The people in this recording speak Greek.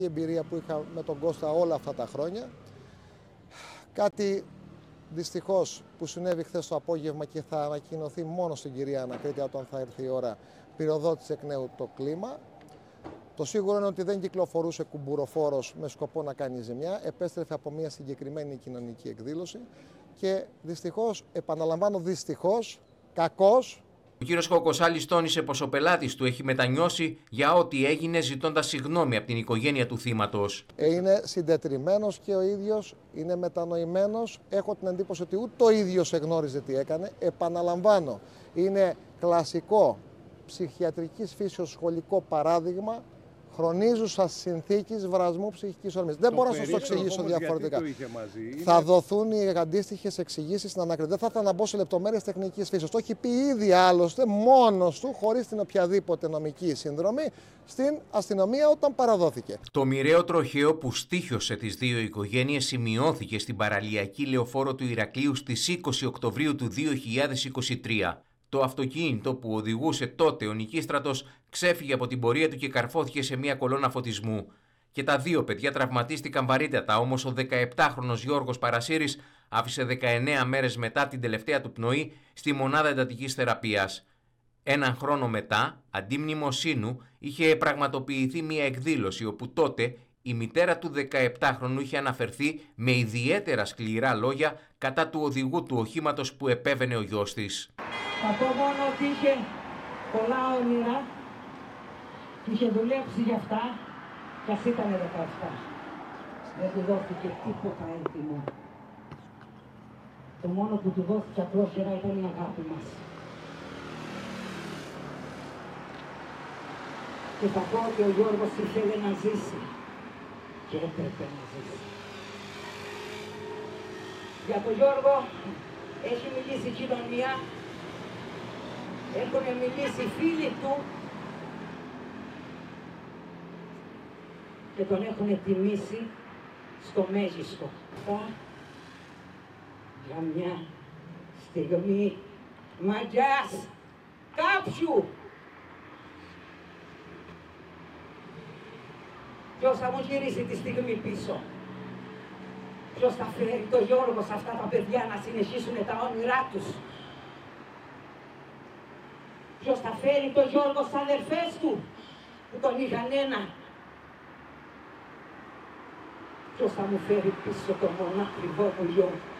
Η εμπειρία που είχα με τον Κώστα όλα αυτά τα χρόνια. Κάτι δυστυχώς που συνέβη χθες το απόγευμα και θα ανακοινωθεί μόνο στην κυρία Ανακρίτη όταν θα έρθει η ώρα, πυροδότησε εκ νέου το κλίμα. Το σίγουρο είναι ότι δεν κυκλοφορούσε κουμπουροφόρος με σκοπό να κάνει ζημιά, επέστρεφε από μια συγκεκριμένη κοινωνική εκδήλωση και δυστυχώς, επαναλαμβάνω δυστυχώς, κακώς. Ο κύριος Κοκοσάλης τόνισε πως ο πελάτης του έχει μετανιώσει για ό,τι έγινε, ζητώντας συγγνώμη από την οικογένεια του θύματος. Είναι συντετριμμένος και ο ίδιος, είναι μετανοημένος. Έχω την εντύπωση ότι ούτε ο ίδιος εγνώριζε τι έκανε. Επαναλαμβάνω, είναι κλασικό ψυχιατρικής φύσεως σχολικό παράδειγμα χρονίζουσας συνθήκης βρασμού ψυχικής ορμής. Δεν μπορώ να σας το εξηγήσω διαφορετικά. Θα δοθούν οι αντίστοιχες εξηγήσεις στην Ανακρίτη. Δεν θα ήθελα να μπω σε λεπτομέρειες τεχνικής φύσης. Το έχει πει ήδη άλλωστε μόνος του, χωρίς την οποιαδήποτε νομική συνδρομή, στην αστυνομία όταν παραδόθηκε. Το μοιραίο τροχαίο που στοίχιωσε τις δύο οικογένειες σημειώθηκε στην παραλιακή λεωφόρο του Ηρακλείου στις 20 Οκτωβρίου του 2023. Το αυτοκίνητο που οδηγούσε τότε ο Νικίστρατος ξέφυγε από την πορεία του και καρφώθηκε σε μια κολόνα φωτισμού. Και τα δύο παιδιά τραυματίστηκαν βαρύτατα, όμως ο 17χρονος Γιώργος Παρασύρης άφησε 19 μέρες μετά την τελευταία του πνοή στη μονάδα εντατικής θεραπείας. Έναν χρόνο μετά, αντί μνημοσύνου, είχε πραγματοποιηθεί μια εκδήλωση όπου τότε η μητέρα του 17χρονου είχε αναφερθεί με ιδιαίτερα σκληρά λόγια κατά του οδηγού του οχήματος που επέβαινε ο γιος της. Θα πω μόνο ότι είχε πολλά όνειρα και είχε δουλέψει για αυτά κι ας ήταν 17. Δεν του δόθηκε τίποτα έντιμο. Το μόνο που του δόθηκε απλόχερα ήταν η αγάπη μας. Και θα πω ότι ο Γιώργος ήθελε να ζήσει και έπρεπε να ζήσει. Για τον Γιώργο έχει μιλήσει η κοινωνία. Έχουν μιλήσει οι φίλοι του και τον έχουν τιμήσει στο μέγιστο. Για μια στιγμή μαγιάς κάποιου. Ποιος θα μου γυρίσει τη στιγμή πίσω? Ποιος θα φέρει το Γιώργο σε αυτά τα παιδιά να συνεχίσουν τα όνειρά τους? Ποιος θα φέρει το Γιώργο στις αδερφές του που τον είχαν ένα? Ποιος θα μου φέρει πίσω το μονάκριβό μου γιο?